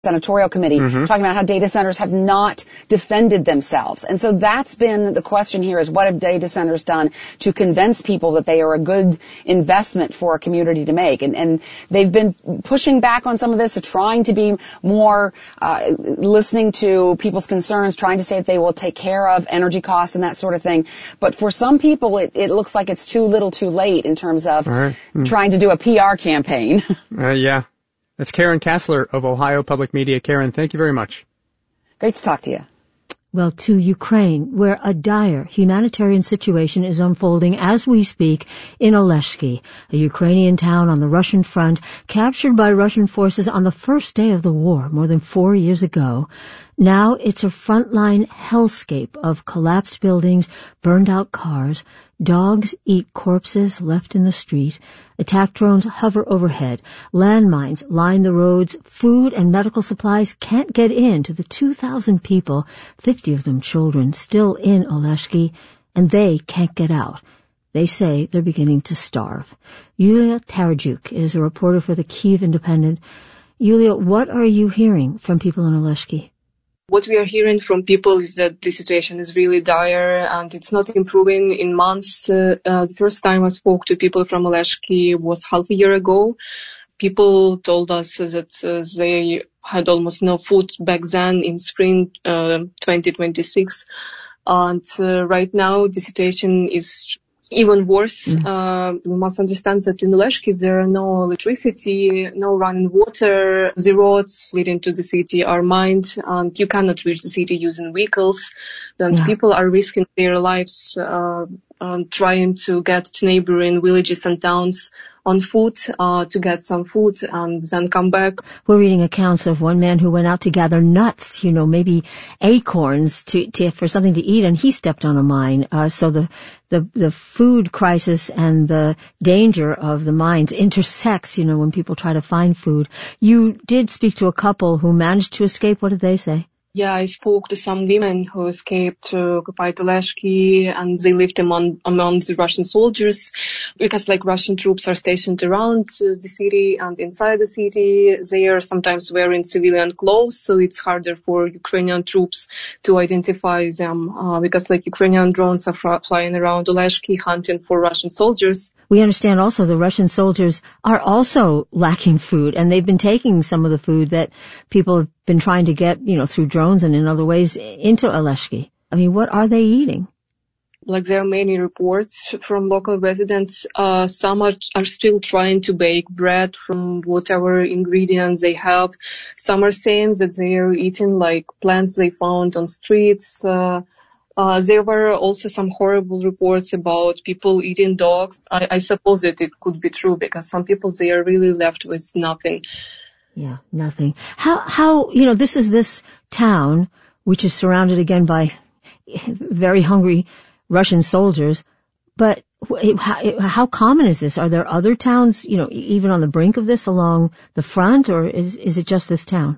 senatorial committee talking about how data centers have not defended themselves. And so that's been the question here, is what have data centers done to convince people that they are a good investment for a community to make? And they've been pushing back on some of this, trying to be more listening to people's concerns, trying to say that they will take care of energy costs and that sort of thing. But for some people, it looks like it's too little too late in terms of trying to do a PR campaign. Yeah. That's Karen Kassler of Ohio Public Media. Karen, thank you very much. Great to talk to you. Well, to Ukraine, where a dire humanitarian situation is unfolding as we speak in Oleshki, a Ukrainian town on the Russian front, captured by Russian forces on the first day of the war more than 4 years ago. Now it's a frontline hellscape of collapsed buildings, burned-out cars. Dogs eat corpses left in the street. Attack drones hover overhead. Landmines line the roads. Food and medical supplies can't get in to the 2,000 people, 50 of them children, still in Oleshki, and they can't get out. They say they're beginning to starve. Yulia Tarajuk is a reporter for the Kyiv Independent. Yulia, what are you hearing from people in Oleshki? What we are hearing from people is that the situation is really dire and it's not improving in months. The first time I spoke to people from Oleshki was half a year ago. People told us that they had almost no food back then in spring 2026. And right now the situation is even worse. We must understand that in Oleshki there are no electricity, no running water. The roads leading to the city are mined, and you cannot reach the city using vehicles. Then people are risking their lives trying to get to neighboring villages and towns on foot to get some food and then come back. We're reading accounts of one man who went out to gather nuts, maybe acorns for something to eat, and he stepped on a mine. So the food crisis and the danger of the mines intersects, when people try to find food. You did speak to a couple who managed to escape. What did they say? Yeah, I spoke to some women who escaped to occupied Oleshki, and they lived among the Russian soldiers because Russian troops are stationed around the city and inside the city. They are sometimes wearing civilian clothes, so it's harder for Ukrainian troops to identify them because Ukrainian drones are flying around Oleshki hunting for Russian soldiers. We understand also the Russian soldiers are also lacking food, and they've been taking some of the food that people have been trying to get, through drones and in other ways into Oleshki. I mean, what are they eating? There are many reports from local residents. Some are still trying to bake bread from whatever ingredients they have. Some are saying that they are eating plants they found on streets. There were also some horrible reports about people eating dogs. I suppose that it could be true because some people, they are really left with nothing. Yeah, nothing. How, this is this town, which is surrounded again by very hungry Russian soldiers, but how common is this? Are there other towns, even on the brink of this along the front, or is it just this town?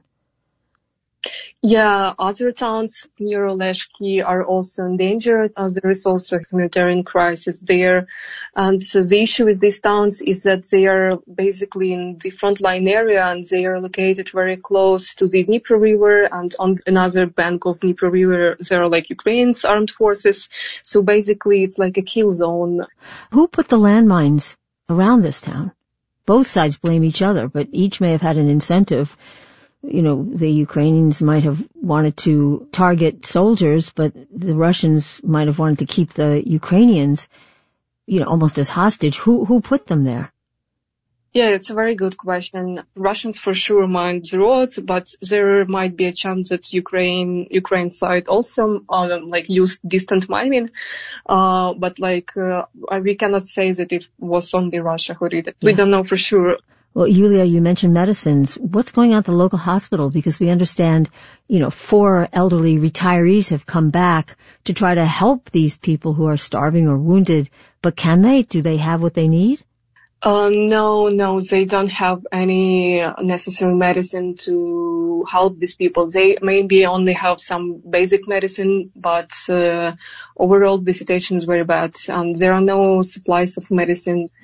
Yeah, other towns near Oleshki are also in danger. There is also a humanitarian crisis there. And the issue with these towns is that they are basically in the frontline area and they are located very close to the Dnipro River, and on another bank of Dnipro River there are Ukraine's armed forces. So basically it's like a kill zone. Who put the landmines around this town? Both sides blame each other, but each may have had an incentive. The Ukrainians might have wanted to target soldiers, but the Russians might have wanted to keep the Ukrainians, almost as hostage. Who put them there? Yeah, it's a very good question. Russians for sure mined the roads, but there might be a chance that Ukraine side also, used distant mining. But we cannot say that it was only Russia who did it. Yeah. We don't know for sure. Well, Yulia, you mentioned medicines. What's going on at the local hospital? Because we understand, 4 elderly retirees have come back to try to help these people who are starving or wounded. But can they? Do they have what they need? No, they don't have any necessary medicine to help these people. They maybe only have some basic medicine, but overall the situation is very bad, and there are no supplies of medicine. Yeah.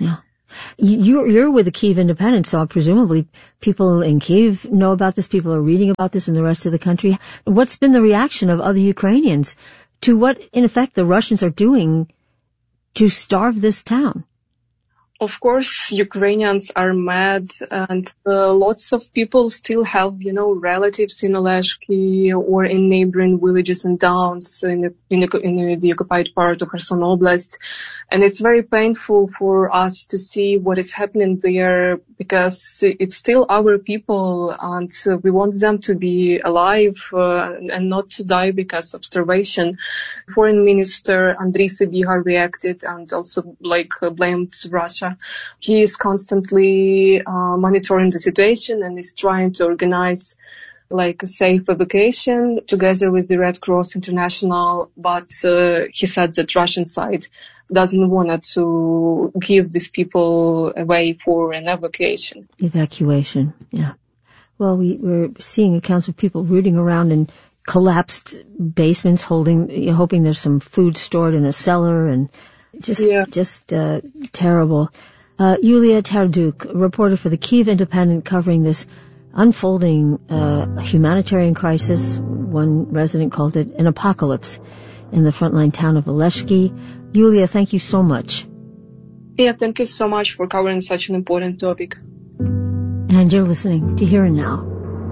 You're with the Kyiv Independent, so presumably people in Kyiv know about this, people are reading about this in the rest of the country. What's been the reaction of other Ukrainians to what, in effect, the Russians are doing to starve this town? Of course, Ukrainians are mad, and lots of people still have, relatives in Oleshki or in neighboring villages and towns in the occupied part of Kherson Oblast. And it's very painful for us to see what is happening there, because it's still our people, and we want them to be alive and not to die because of starvation. Foreign Minister Andriy Sybiha reacted and also blamed Russia. He is constantly monitoring the situation and is trying to organize a safe evacuation together with the Red Cross International, but he said that Russian side doesn't want to give these people away for an evacuation. Evacuation, yeah. Well, we're seeing accounts of people rooting around in collapsed basements, hoping there's some food stored in a cellar, and just terrible. Yulia Tarduk, reporter for the Kyiv Independent, covering this unfolding humanitarian crisis. One resident called it an apocalypse in the frontline town of Oleshki. Yulia, thank you so much. Yeah, thank you so much for covering such an important topic. And you're listening to Here and Now.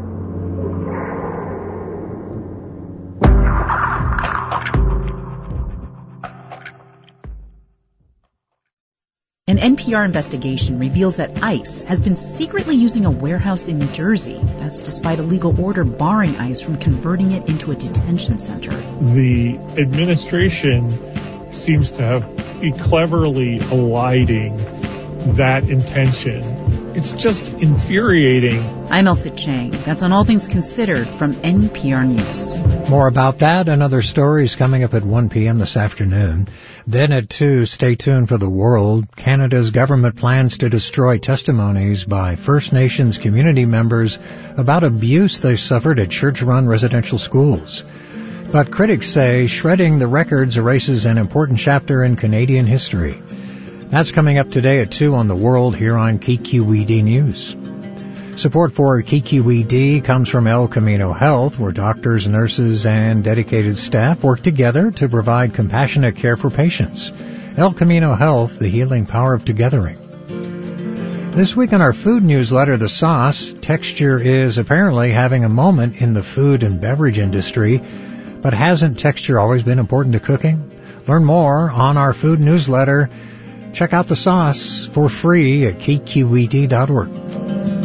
An NPR investigation reveals that ICE has been secretly using a warehouse in New Jersey. That's despite a legal order barring ICE from converting it into a detention center. The administration seems to be cleverly eliding that intention. It's just infuriating. I'm Elsa Chang. That's on All Things Considered from NPR News. More about that and other stories coming up at 1 p.m. this afternoon. Then at 2, stay tuned for The World. Canada's government plans to destroy testimonies by First Nations community members about abuse they suffered at church-run residential schools. But critics say shredding the records erases an important chapter in Canadian history. That's coming up today at 2 on The World here on KQED News. Support for KQED comes from El Camino Health, where doctors, nurses, and dedicated staff work together to provide compassionate care for patients. El Camino Health, the healing power of togethering. This week on our food newsletter, The Sauce, texture is apparently having a moment in the food and beverage industry, but hasn't texture always been important to cooking? Learn more on our food newsletter. Check out The Sauce for free at kqed.org.